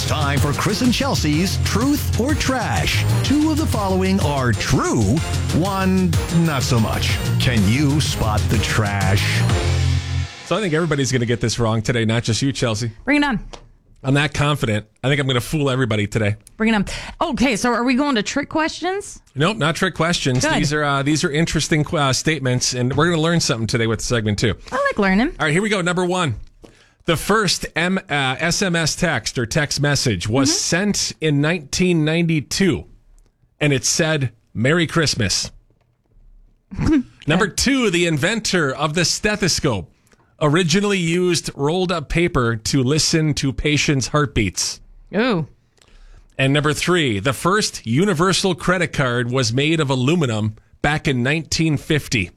time for Chris and Chelsea's Truth or Trash. Two of the following are true, one not so much. Can you spot the trash? So I think everybody's going to get this wrong today, not just you, Chelsea. Bring it on. I'm that confident. I think I'm going to fool everybody today. Bring it on. Okay, so are we going to trick questions? Nope, not trick questions. Good. These are interesting statements, and we're going to learn something today with segment 2. I like learning. All right, here we go. Number 1. The first SMS text or text message was sent in 1992, and it said, "Merry Christmas." Number 2, the inventor of the stethoscope originally used rolled up paper to listen to patients' heartbeats. Ooh. And number 3, the first universal credit card was made of aluminum back in 1950.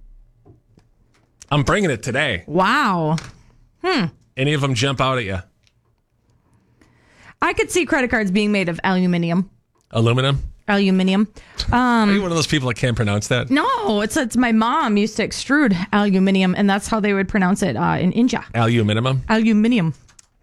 I'm bringing it today. Wow. Any of them jump out at you? I could see credit cards being made of aluminium. Aluminum? Aluminium. Are you one of those people that can't pronounce that? No, it's my mom used to extrude aluminium, and that's how they would pronounce it in India. Aluminium? Aluminium.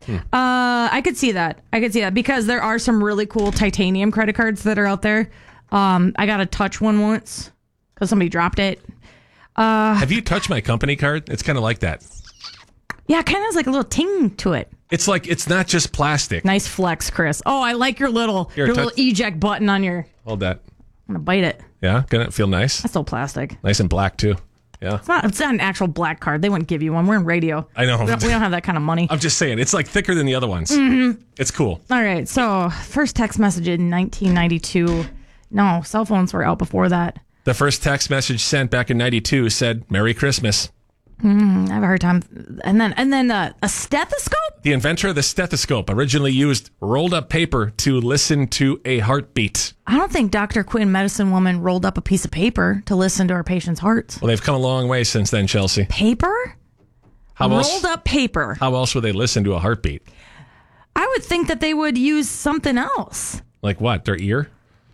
I could see that. Because there are some really cool titanium credit cards that are out there. I got a touch one once because somebody dropped it. Have you touched my company card? It's kind of like that. Yeah, kind of has like a little ting to it. It's like, it's not just plastic. Nice flex, Chris. Oh, I like your little eject button on your... Hold that. I'm going to bite it. Yeah? Gonna feel nice? That's still plastic. Nice and black, too. Yeah. It's not an actual black card. They wouldn't give you one. We're in radio. I know. We don't have that kind of money. I'm just saying, it's like thicker than the other ones. Mm-hmm. It's cool. All right. So, first text message in 1992. No, cell phones were out before that. The first text message sent back in 92 said, "Merry Christmas." I have a hard time. And then a stethoscope? The inventor of the stethoscope originally used rolled up paper to listen to a heartbeat. I don't think Dr. Quinn, medicine woman, rolled up a piece of paper to listen to our patients' hearts. Well, they've come a long way since then, Chelsea. Paper? Rolled up paper. How else would they listen to a heartbeat? I would think that they would use something else. Like what? Their ear?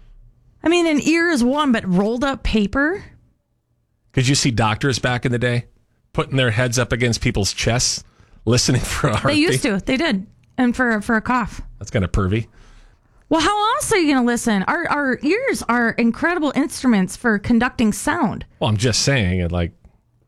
I mean, an ear is one, but rolled up paper? Could you see doctors back in the day putting their heads up against people's chests, listening for a heartbeat? They used to. They did. And for a cough. That's kind of pervy. Well, how else are you going to listen? Our ears are incredible instruments for conducting sound. Well, I'm just saying it like...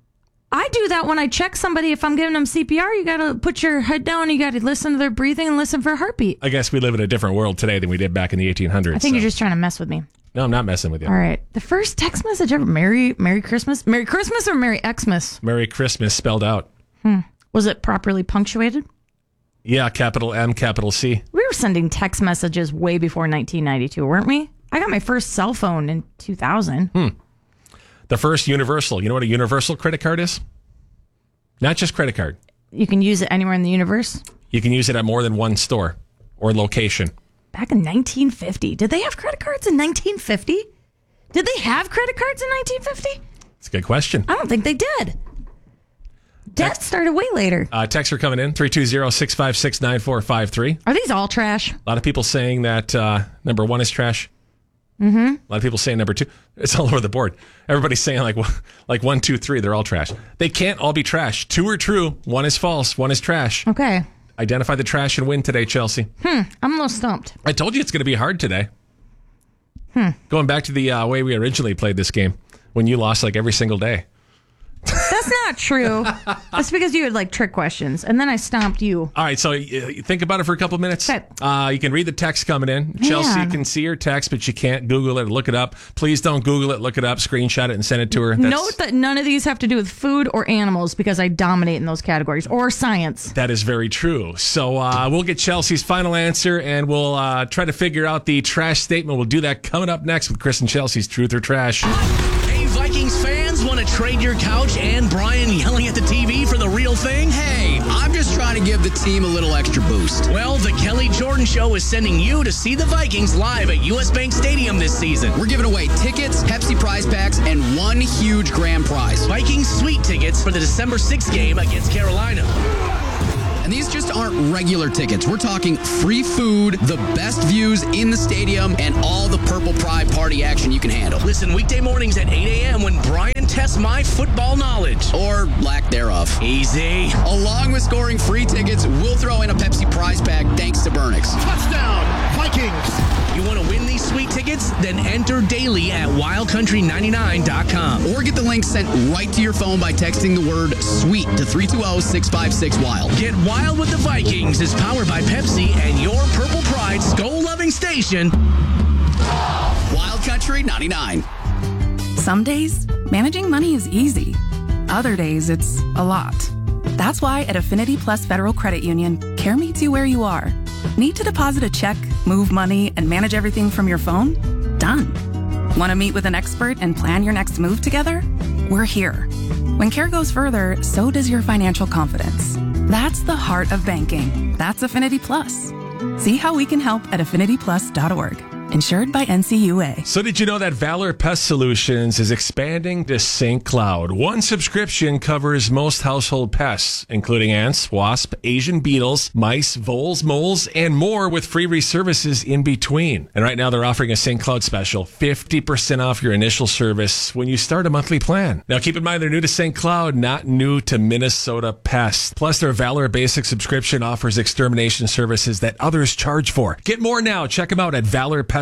I do that when I check somebody. If I'm giving them CPR, you got to put your head down. You got to listen to their breathing and listen for a heartbeat. I guess we live in a different world today than we did back in the 1800s. I think you're just trying to mess with me. No, I'm not messing with you. All right. The first text message ever. Merry Christmas? Merry Christmas or Merry Xmas? Merry Christmas spelled out. Was it properly punctuated? Yeah, capital M, capital C. We were sending text messages way before 1992, weren't we? I got my first cell phone in 2000. The first universal. You know what a universal credit card is? Not just credit card. You can use it anywhere in the universe? You can use it at more than one store or location. Back in 1950. Did they have credit cards in 1950? Did they have credit cards in 1950? It's a good question. I don't think they did. Debt started way later. Texts are coming in, 320-656-9453. Are these all trash? A lot of people saying that number 1 is trash. Mm-hmm. A lot of people saying number 2. It's all over the board. Everybody's saying like 1, 2, 3. They're all trash. They can't all be trash. 2 are true. 1 is false. 1 is trash. Okay. Identify the trash and win today, Chelsea. I'm a little stumped. I told you it's going to be hard today. Going back to the way we originally played this game, when you lost like every single day. That's not true. That's because you had like trick questions, and then I stomped you. All right, so you think about it for a couple minutes. Okay. You can read the text coming in. Chelsea can see your text, but you can't Google it or look it up. Please don't Google it, look it up, screenshot it, and send it to her. Note that none of these have to do with food or animals because I dominate in those categories, or science. That is very true. So we'll get Chelsea's final answer, and we'll try to figure out the trash statement. We'll do that coming up next with Chris and Chelsea's Truth or Trash. Hey, Vikings fans, want to trade your couch and Brian yelling at the TV for the real thing? Hey, I'm just trying to give the team a little extra boost. Well, the Kelly Jordan Show is sending you to see the Vikings live at US Bank Stadium this season. We're giving away tickets, Pepsi prize packs, and one huge grand prize. Vikings suite tickets for the December 6th game against Carolina. And these just aren't regular tickets. We're talking free food, the best views in the stadium, and all the Purple Pride party action you can handle. Listen weekday mornings at 8 a.m. when Brian tests my football knowledge. Or lack thereof. Easy. Along with scoring free tickets, we'll throw in a Pepsi prize pack thanks to Burnix. Enter daily at wildcountry99.com. Or get the link sent right to your phone by texting the word SWEET to 320-656-WILD. Get Wild with the Vikings is powered by Pepsi and your Purple Pride Skol-loving station. Wild Country 99. Some days, managing money is easy. Other days, it's a lot. That's why at Affinity Plus Federal Credit Union, care meets you where you are. Need to deposit a check, move money, and manage everything from your phone? Done. Want to meet with an expert and plan your next move together? We're here. When care goes further, so does your financial confidence. That's the heart of banking. That's Affinity Plus. See how we can help at affinityplus.org. Insured by NCUA. So did you know that Valor Pest Solutions is expanding to St. Cloud? One subscription covers most household pests, including ants, wasps, Asian beetles, mice, voles, moles, and more with free reservices in between. And right now they're offering a St. Cloud special, 50% off your initial service when you start a monthly plan. Now keep in mind they're new to St. Cloud, not new to Minnesota pests. Plus their Valor Basic subscription offers extermination services that others charge for. Get more now. Check them out at valorpestsolutions.com.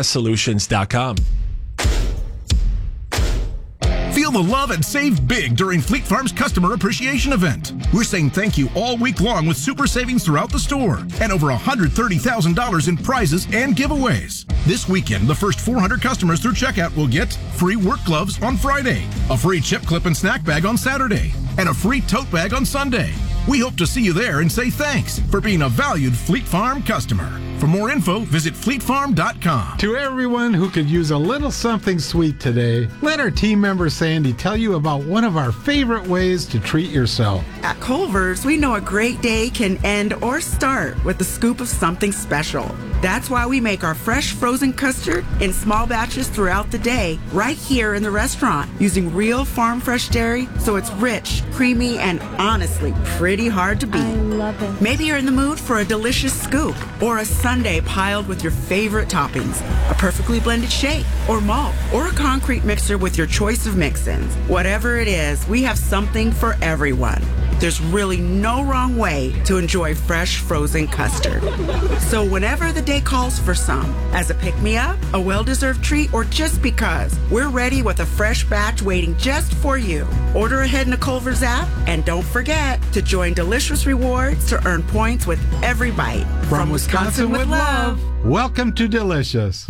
Feel the love and save big during Fleet Farm's Customer Appreciation Event. We're saying thank you all week long with super savings throughout the store and over $130,000 in prizes and giveaways. This weekend, the first 400 customers through checkout will get free work gloves on Friday, a free chip clip and snack bag on Saturday, and a free tote bag on Sunday. We hope to see you there and say thanks for being a valued Fleet Farm customer. For more info, visit fleetfarm.com. To everyone who could use a little something sweet today, let our team member Sandy tell you about one of our favorite ways to treat yourself. At Culver's, we know a great day can end or start with a scoop of something special. That's why we make our fresh frozen custard in small batches throughout the day, right here in the restaurant, using real farm fresh dairy, so it's rich, creamy, and honestly pretty hard to beat. I love it. Maybe you're in the mood for a delicious scoop or a sundae piled with your favorite toppings, a perfectly blended shake or malt, or a concrete mixer with your choice of mix-ins. Whatever it is, we have something for everyone. There's really no wrong way to enjoy fresh frozen custard. So whenever the day calls for some, as a pick-me-up, a well-deserved treat, or just because, we're ready with a fresh batch waiting just for you. Order ahead in the Culver's app, and don't forget to join Delicious Rewards to earn points with every bite. From Wisconsin with love. Welcome to Delicious.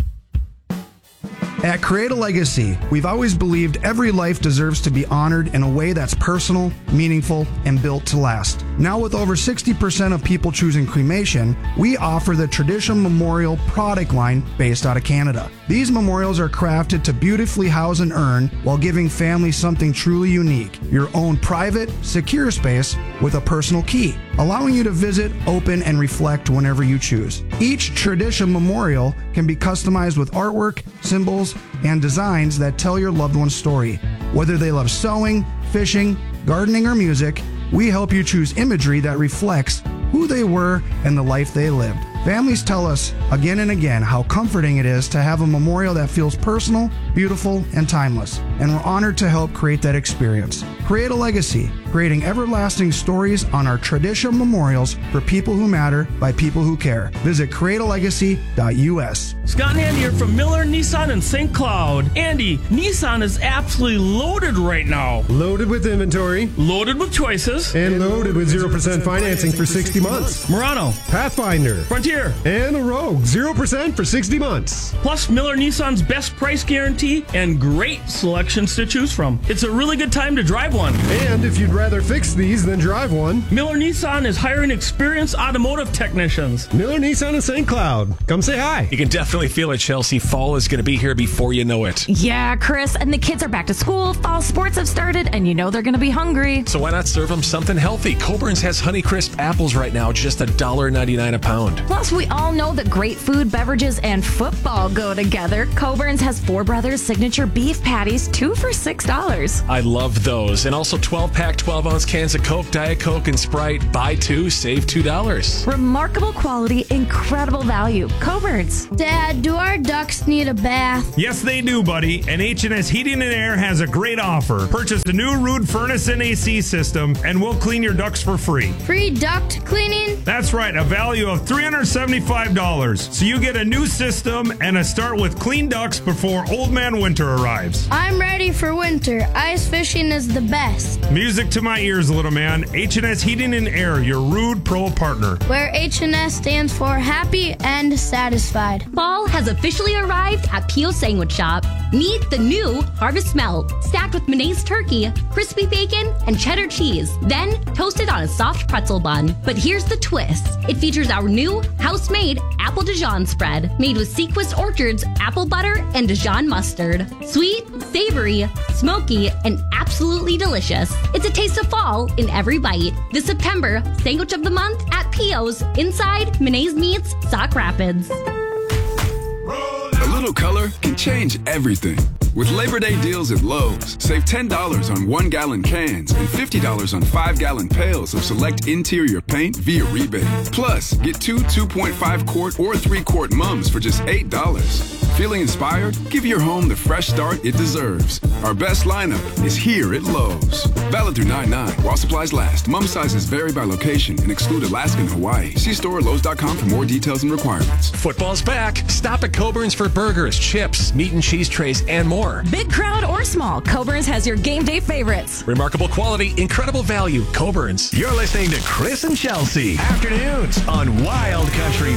At Create a Legacy, we've always believed every life deserves to be honored in a way that's personal, meaningful, and built to last. Now with over 60% of people choosing cremation, we offer the Tradition Memorial product line based out of Canada. These memorials are crafted to beautifully house an urn while giving families something truly unique, your own private, secure space with a personal key, allowing you to visit, open, and reflect whenever you choose. Each Tradition Memorial can be customized with artwork, symbols, and designs that tell your loved one's story. Whether they love sewing, fishing, gardening, or music, we help you choose imagery that reflects who they were and the life they lived. Families tell us again and again how comforting it is to have a memorial that feels personal, beautiful, and timeless. And we're honored to help create that experience. Create a Legacy, creating everlasting stories on our Tradition Memorials for people who matter by people who care. Visit createalegacy.us. Scott and Andy here from Miller Nissan in St. Cloud. Andy, Nissan is absolutely loaded right now. Loaded with inventory. Loaded with choices. And loaded with 0% financing for 60 months. Murano. Pathfinder. Frontier. And a Rogue. 0% for 60 months. Plus Miller Nissan's best price guarantee and great selections to choose from. It's a really good time to drive one. And if you'd rather fix these than drive one, Miller Nissan is hiring experienced automotive technicians. Miller Nissan in St. Cloud. Come say hi. You can definitely feel it, Chelsea. Fall is going to be here before you know it. Yeah, Chris, and the kids are back to school. Fall sports have started, and you know they're going to be hungry. So why not serve them something healthy? Coburn's has Honeycrisp apples right now, just $1.99 a pound. Plus, we all know that great food, beverages, and football go together. Coburn's has Four Brothers signature beef patties, 2 for $6. I love those. And also 12-pack, 12-ounce cans of Coke, Diet Coke, and Sprite. Buy 2, save $2. Remarkable quality, incredible value. Coburn's. Dad, do our ducks need a bath? Yes, they do, buddy. And H&S Heating and Air has a great offer. Purchase the new Rude Furnace and AC system, and we'll clean your ducts for free. Free duct cleaning? That's right, a value of $375. So you get a new system and a start with clean ducts before Old Man Winter arrives. I'm ready for winter. Ice fishing is the best. Music to my ears, little man. H&S Heating and Air, your Rude Pro partner. Where H&S stands for happy and satisfied. Fall has officially arrived at P.O. Sandwich Shop. Meet the new Harvest Melt, stacked with Mayonnaise turkey, crispy bacon, and cheddar cheese, then toasted on a soft pretzel bun. But here's the twist. It features our new house-made apple Dijon spread, made with Sequist Orchard's apple butter and Dijon mustard. Sweet, savory, smoky, and absolutely delicious. It's a taste of fall in every bite. This September, Sandwich of the Month at P.O.'s inside Mayonnaise Meats, Sauk Rapids. A little color can change everything. With Labor Day deals at Lowe's, save $10 on 1-gallon cans and $50 on 5-gallon pails of select interior paint via rebate. Plus, get 2 2.5-quart or 3-quart mums for just $8. Feeling inspired? Give your home the fresh start it deserves. Our best lineup is here at Lowe's. Valid through 9/9 while supplies last. Mum sizes vary by location and exclude Alaska and Hawaii. See store at Lowe's.com for more details and requirements. Football's back. Stop at Coburn's for burgers, chips, meat and cheese trays, and more. Big crowd or small, Coburn's has your game day favorites. Remarkable quality, incredible value. Coburn's. You're listening to Chris and Chelsea. Afternoons on Wild Country